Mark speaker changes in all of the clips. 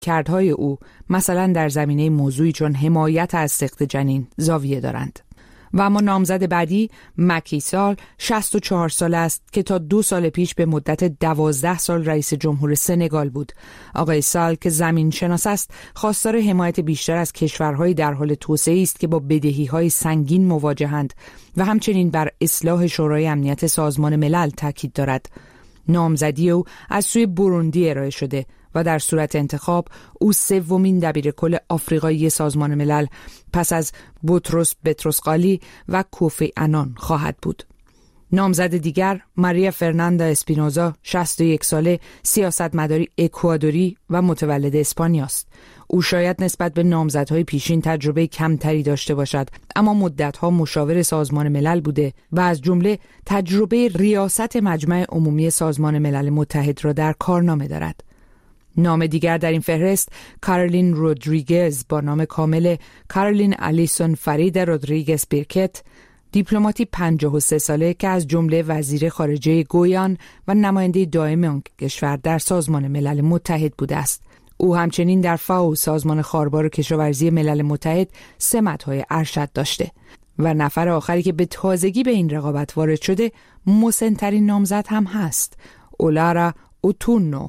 Speaker 1: رویکردهای او مثلا در زمینه موضوعی چون حمایت از سقط جنین زاویه دارند. و اما نامزد بعدی مکی سال 64 ساله است که تا 2 سال پیش به مدت 12 سال رئیس جمهور سنگال بود. آقای سال که زمین شناس است خواستار حمایت بیشتر از کشورهای در حال توسعه است که با بدهی‌های سنگین مواجهند و همچنین بر اصلاح شورای امنیت سازمان ملل تاکید دارد. نامزدی او از سوی بوروندی ارائه شده و در صورت انتخاب او 3مین دبیرکل آفریقایی سازمان ملل پس از بوتروس بتروسقالی و کوفی آنان خواهد بود. نامزد دیگر ماریا فرناندا اسپینوزا 61 ساله، سیاستمداری اکوادوری و متولد اسپانیا است. او شاید نسبت به نامزدهای پیشین تجربه کمتری داشته باشد، اما مدت‌ها مشاور سازمان ملل بوده و از جمله تجربه ریاست مجمع عمومی سازمان ملل متحد را در کارنامه دارد. نام دیگر در این فهرست کارولین رودریگز با نام کامل کارولین الیسون فرید رودریگز بیرکت، دیپلماتی 53 ساله که از جمله وزیر خارجه گویان و نماینده دائم آن کشور در سازمان ملل متحد بوده است. او همچنین در فاو سازمان خاربار کشاورزی ملل متحد سمت‌های ارشد داشته و نفر آخری که به تازگی به این رقابت وارد شده مسن‌ترین نامزد هم هست، اولارا اوتونو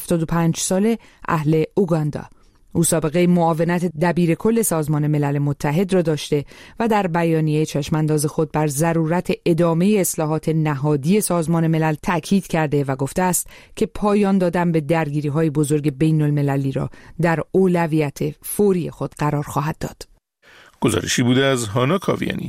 Speaker 1: 75 ساله، اهل اوگاندا. او سابقه معاونت دبیرکل سازمان ملل متحد را داشته و در بیانیه چشمانداز خود بر ضرورت ادامه اصلاحات نهادی سازمان ملل تاکید کرده و گفته است که پایان دادن به درگیری‌های بزرگ بین المللی را در اولویت فوری خود قرار خواهد داد.
Speaker 2: گزارشی بوده از هانا کاویانی.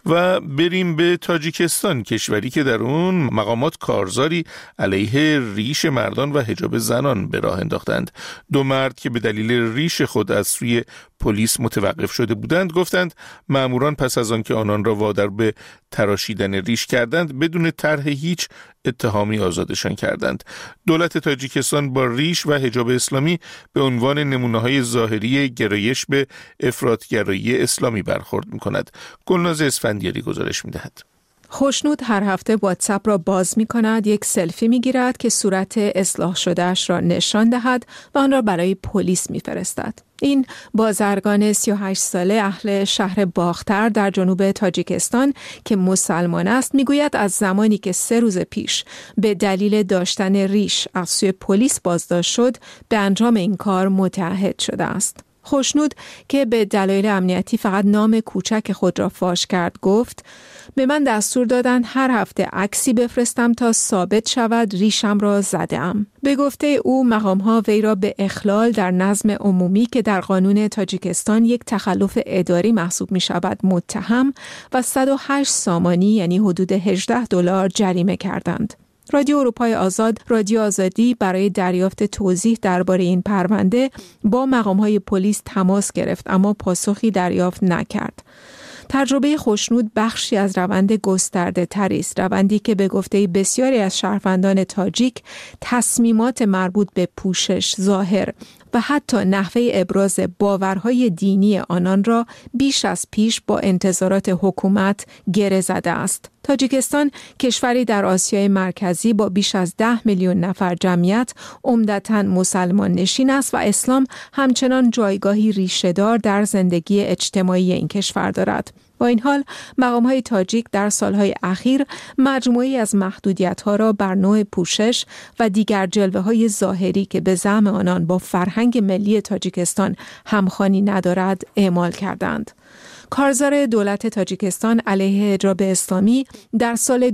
Speaker 2: و بریم به تاجیکستان، کشوری که در اون مقامات کارزاری علیه ریش مردان و حجاب زنان به راه انداختند. 2 مرد که به دلیل ریش خود از سوی پلیس متوقف شده بودند گفتند ماموران پس از آن که آنان را وادار به تراشیدن ریش کردند بدون طرح هیچ اتهامی آزادشان کردند. دولت تاجیکستان با ریش و حجاب اسلامی به عنوان نمونه‌های ظاهری گرایش به افراط‌گرایی اسلامی برخورد می‌کند. گلناز اسفندیاری گزارش می‌دهد.
Speaker 3: خوشنود هر هفته واتساپ را باز می کند، یک سلفی می گیرد که صورت اصلاح شدهش را نشان دهد و آن را برای پلیس می فرستد. این بازرگان 38 ساله اهل شهر باختر در جنوب تاجیکستان که مسلمان است می گوید از زمانی که 3 روز پیش به دلیل داشتن ریش از سوی پلیس بازداشت شد به انجام این کار متعهد شده است. خوشنود که به دلایل امنیتی فقط نام کوچک خود را فاش کرد گفت به من دستور دادن هر هفته عکسی بفرستم تا ثابت شود ریشم را زدم. به گفته او مقام‌ها وی را به اخلال در نظم عمومی که در قانون تاجیکستان یک تخلف اداری محسوب می شود متهم و 108 سامانی یعنی حدود $18 جریمه کردند. رادیو اروپای آزاد، رادیو آزادی برای دریافت توضیح درباره این پرونده با مقام‌های پلیس تماس گرفت اما پاسخی دریافت نکرد. تجربه خوشنود بخشی از روند گسترده تری است، روندی که به گفته بسیاری از شهروندان تاجیک تصمیمات مربوط به پوشش، ظاهر و حتی نحوه ابراز باورهای دینی آنان را بیش از پیش با انتظارات حکومت گره زده است. تاجیکستان کشوری در آسیای مرکزی با بیش از 10 میلیون نفر جمعیت عمدتاً مسلمان نشین است و اسلام همچنان جایگاهی ریشه‌دار در زندگی اجتماعی این کشور دارد. با این حال مقام‌های تاجیک در سالهای اخیر مجموعی از محدودیت‌ها را بر نوع پوشش و دیگر جلوه‌های ظاهری که به زعم آنان با فرهنگ ملی تاجیکستان همخوانی ندارد اعمال کردند. کارزار دولت تاجیکستان علیه حجاب اسلامی در سال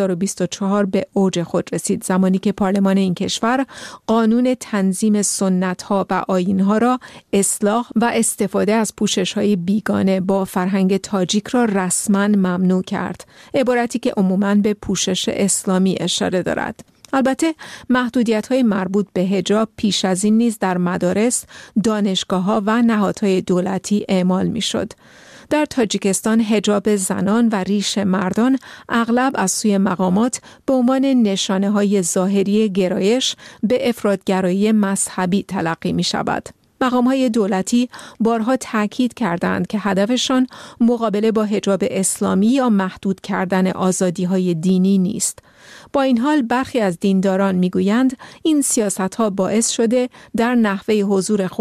Speaker 3: 2024 به اوج خود رسید، زمانی که پارلمان این کشور قانون تنظیم سنت‌ها و آیین‌ها را اصلاح و استفاده از پوشش‌های بیگانه با فرهنگ تاجیک را رسما ممنوع کرد، عبارتی که عموماً به پوشش اسلامی اشاره دارد. البته محدودیت‌های مربوط به حجاب پیش از این نیز در مدارس، دانشگاه‌ها و نهادهای دولتی اعمال می‌شد. در تاجیکستان حجاب زنان و ریش مردان اغلب از سوی مقامات به عنوان نشانه‌های ظاهری گرایش به افراط‌گرایی مذهبی تلقی می‌شود. مقام‌های دولتی بارها تاکید کردند که هدفشان مقابله با حجاب اسلامی یا محدود کردن آزادی‌های دینی نیست. با این حال برخی از دینداران میگویند این سیاست‌ها باعث شده در نحوه حضور